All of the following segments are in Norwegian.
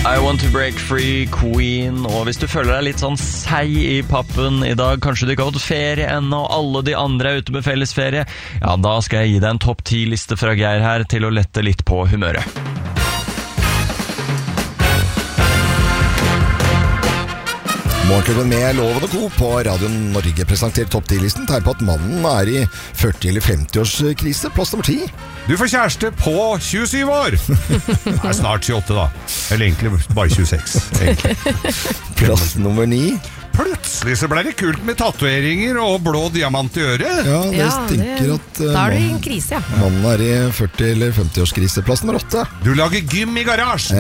I want to break free, Queen. Og hvis du føler deg litt sånn seig i pappen i dag, kanskje du ikke har hatt ferie ennå, og alle de andre er ute med fellesferie, ja, da skal jeg gi deg en topp 10-liste fra Geir her til å lette litt på humøret. Morgenklubben med Loven og Co. på Radio Norge presenterer topp 10-listen. Tegn på at mannen er i 40- eller 50-årskrise. Plass nummer 10. Du får kjæreste på 27 år. Nei, snart 28 da. Eller egentlig bare 26. Egentlig. Plass nummer 9. Plutselig så ble det kult med tatoveringer og blå diamant i øret. Ja, jeg tenker at da er du i en krise, ja. Mannen er i 40- eller 50-årskrise. Plass nummer 8. Du lager gym i garasjen.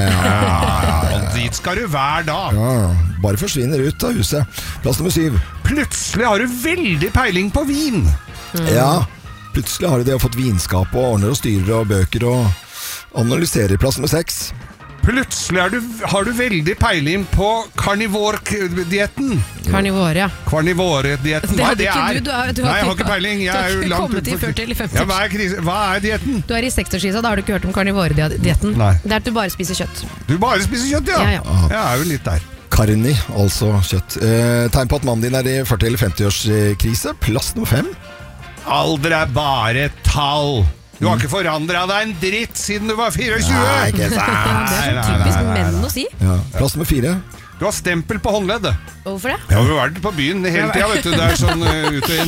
Og dit skal du hver dag. Ja, bare forsvinner ut av huset. Plass nummer 7. Plutselig har du veldig peiling på vin. Ja, plutselig har du det og fått vinskap og ordner og styrer og bøker og analyserer. Plass nummer 6. Plutselig har du veldig peiling på karnivordietten. Karnivor, ja. Karnivordietten, hva er det? Nei, jeg har ikke peiling. Jeg er jo langt kommet i 40 eller 50. Ja, hva er dietten? Du er i 60-årskisa, da har du ikke hørt om karnivordietten. Nei. Det er at du bare spiser kjøtt. Du bare spiser kjøtt, ja? Ja. Jeg er jo litt der. Karni, altså kjøtt. Tegn på at mannen din er i 40- eller 50-årskrise. Plass nummer 5. Alder er bare et tall. Du har ikke forandret deg en dritt siden du var 24. Nei, ikke sant. Det er så typisk menn å si. Ja. Plass nummer 4. Du har stempel på håndleddet. Hvorfor det? Jeg har jo vært på byen hele tiden, vet du. Det er sånn ut og inn.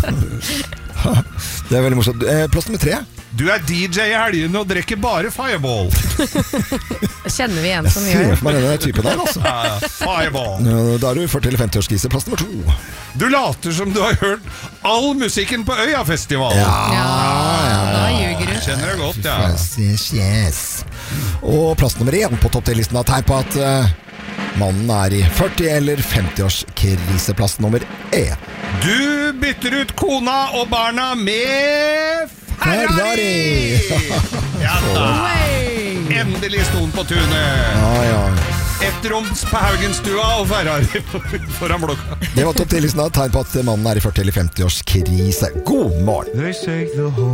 Det er veldig morsomt. Plass nummer 3. Du er DJ i helgene og drikker bare Fireball. Kjenner vi en som Jeg gjør ser det? for meg denne typen der, altså. Fireball. Ja, da er du i 40- eller 50-årskrise. Plass nummer 2. Du later som du har hørt all musikken på Øyafestivalen. Ja, da ljuger du. Kjenner det godt, ja. Yes. Og plass nummer 1 på topp 10-listen har tegn på at mannen er i 40- eller 50-årskrise. Plass nummer 1. Du bytter ut kona og barna med Ferrari! Ja da! Endelig sto den på tunet. Ja. Ettroms på Haugenstua og Ferrari foran blokka. Det var topp 10-listen har tegn på at mannen er i 40- eller 50-årskrise. God morgen!